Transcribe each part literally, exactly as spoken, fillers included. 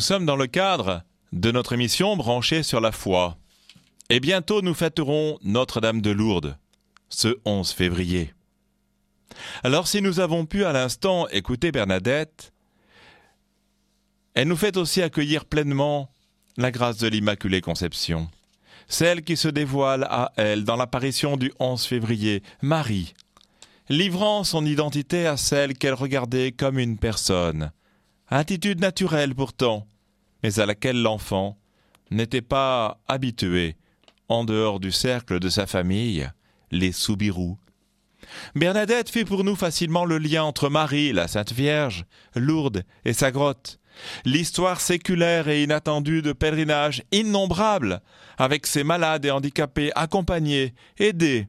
Nous sommes dans le cadre de notre émission branchée sur la foi. Et bientôt nous fêterons Notre-Dame de Lourdes, ce onze février. Alors si nous avons pu à l'instant écouter Bernadette, elle nous fait aussi accueillir pleinement la grâce de l'Immaculée Conception, celle qui se dévoile à elle dans l'apparition du onze février, Marie, livrant son identité à celle qu'elle regardait comme une personne, attitude naturelle pourtant, mais à laquelle l'enfant n'était pas habitué en dehors du cercle de sa famille, les Soubirous. Bernadette fait pour nous facilement le lien entre Marie, la Sainte Vierge, Lourdes et sa grotte, l'histoire séculaire et inattendue de pèlerinages innombrables avec ses malades et handicapés accompagnés, aidés,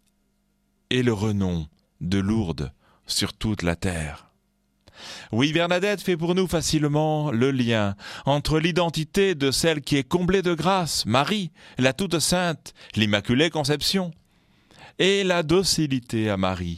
et le renom de Lourdes sur toute la terre. Oui, Bernadette fait pour nous facilement le lien entre l'identité de celle qui est comblée de grâce, Marie, la toute sainte, l'Immaculée Conception, et la docilité à Marie.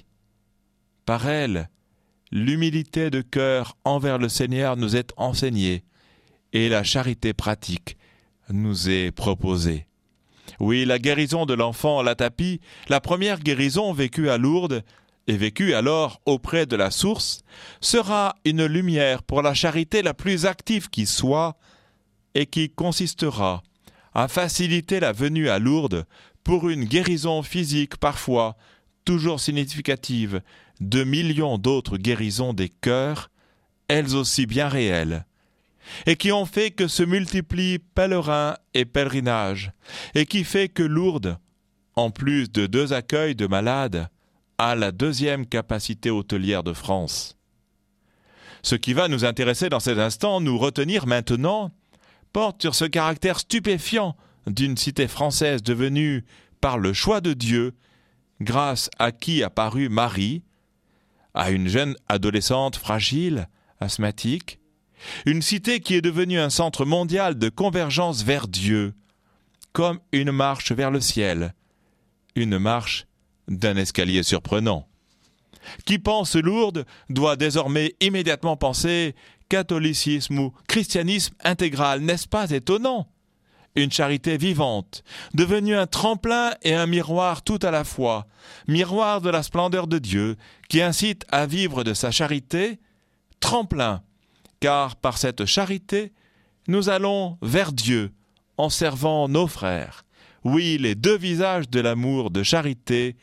Par elle, l'humilité de cœur envers le Seigneur nous est enseignée et la charité pratique nous est proposée. Oui, la guérison de l'enfant Latapi, la première guérison vécue à Lourdes, et vécue alors auprès de la source, sera une lumière pour la charité la plus active qui soit et qui consistera à faciliter la venue à Lourdes pour une guérison physique parfois toujours significative de millions d'autres guérisons des cœurs, elles aussi bien réelles, et qui ont fait que se multiplient pèlerins et pèlerinages, et qui fait que Lourdes, en plus de deux accueils de malades, a la deuxième capacité hôtelière de France. Ce qui va nous intéresser dans cet instant, nous retenir maintenant, porte sur ce caractère stupéfiant d'une cité française devenue, par le choix de Dieu, grâce à qui apparut Marie, à une jeune adolescente fragile, asthmatique, une cité qui est devenue un centre mondial de convergence vers Dieu, comme une marche vers le ciel, une marche d'un escalier surprenant. Qui pense Lourdes doit désormais immédiatement penser catholicisme ou christianisme intégral, n'est-ce pas étonnant ? Une charité vivante, devenue un tremplin et un miroir tout à la fois, miroir de la splendeur de Dieu, qui incite à vivre de sa charité, tremplin, car par cette charité, nous allons vers Dieu en servant nos frères. Oui, les deux visages de l'amour de charité